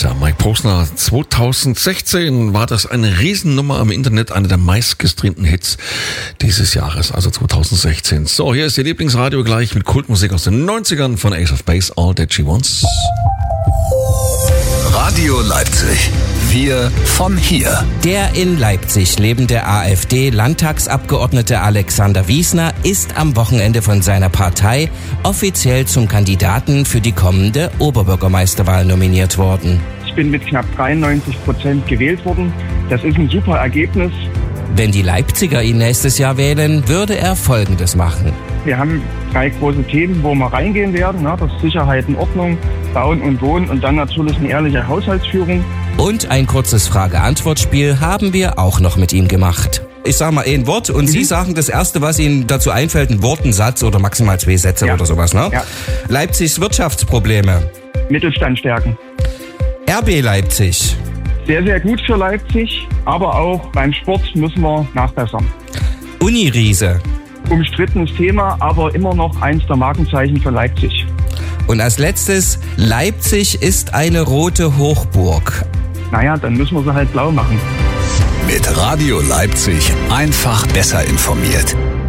Ja, Mike Posner, 2016 war das eine Riesennummer im Internet, eine der meistgestreamten Hits dieses Jahres, also 2016. So, hier ist Ihr Lieblingsradio gleich mit Kultmusik aus den 90ern von Ace of Base, All That She Wants. Radio Leipzig. Wir von hier. Der in Leipzig lebende AfD-Landtagsabgeordnete Alexander Wiesner ist am Wochenende von seiner Partei offiziell zum Kandidaten für die kommende Oberbürgermeisterwahl nominiert worden. Ich bin mit knapp 93% gewählt worden. Das ist ein super Ergebnis. Wenn die Leipziger ihn nächstes Jahr wählen, würde er Folgendes machen. Wir haben 3 große Themen, wo wir reingehen werden. Das ist Sicherheit und Ordnung, Bauen und Wohnen und dann natürlich eine ehrliche Haushaltsführung. Und ein kurzes Frage-Antwort-Spiel haben wir auch noch mit ihm gemacht. Ich sage mal ein Wort und Sie sagen das Erste, was Ihnen dazu einfällt, ein Wort, ein Satz oder maximal 2 Sätze oder sowas, ne? Ja. Leipzigs Wirtschaftsprobleme. Mittelstand stärken. RB Leipzig. Sehr, sehr gut für Leipzig, aber auch beim Sport müssen wir nachbessern. Uniriese. Umstrittenes Thema, aber immer noch eins der Markenzeichen von Leipzig. Und als letztes, Leipzig ist eine rote Hochburg. Naja, dann müssen wir sie halt blau machen. Mit Radio Leipzig einfach besser informiert.